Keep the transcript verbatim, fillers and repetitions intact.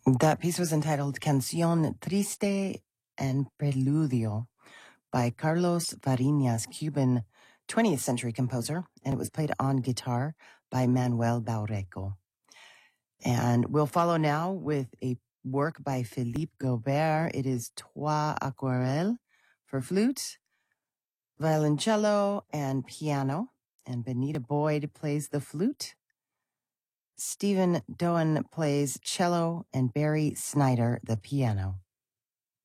That piece was entitled Canción Triste and Preludio by Carlos Varinas, Cuban twentieth century composer, and it was played on guitar by Manuel Baureco. And we'll follow now with a work by Philippe Gobert. It is Trois Aquarelles for flute, violoncello, and piano. And Benita Boyd plays the flute. Stephen Doan plays cello, and Barry Snyder the piano.